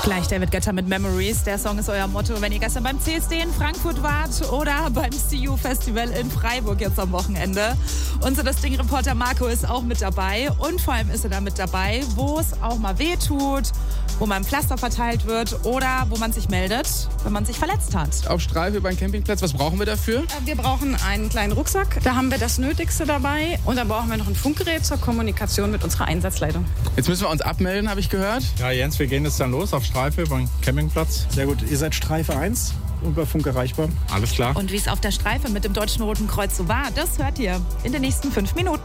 Gleich David Guetta mit Memories. Der Song ist euer Motto, wenn ihr gestern beim CSD in Frankfurt wart oder beim CU Festival in Freiburg jetzt am Wochenende. Unser Das Ding-Reporter Marco ist auch mit dabei und vor allem ist er da mit dabei, wo es auch mal weh tut, wo mal ein Pflaster verteilt wird oder wo man sich meldet, wenn man sich verletzt hat. Auf Streife über einen Campingplatz, was brauchen wir dafür? Wir brauchen einen kleinen Rucksack, da haben wir das Nötigste dabei und dann brauchen wir noch ein Funkgerät zur Kommunikation mit unserer Einsatzleitung. Jetzt müssen wir uns abmelden, habe ich gehört. Ja, Jens, wir gehen jetzt dann los auf Streife über den Campingplatz. Sehr gut, ihr seid Streife 1 und über Funk erreichbar. Alles klar. Und wie es auf der Streife mit dem Deutschen Roten Kreuz so war, das hört ihr in den nächsten 5 Minuten.